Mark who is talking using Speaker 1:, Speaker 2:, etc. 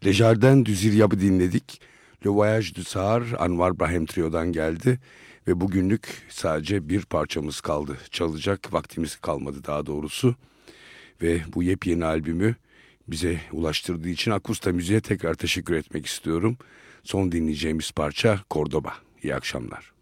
Speaker 1: Le Jardin du Ziryab'ı dinledik. Le Voyage du Sahar Anwar Brahim Trio'dan geldi. Ve bugünlük sadece bir parçamız kaldı. Çalacak vaktimiz kalmadı daha doğrusu. Ve bu yepyeni albümü bize ulaştırdığı için Akusta Müziğe tekrar teşekkür etmek istiyorum. Son dinleyeceğimiz parça Cordoba. İyi akşamlar.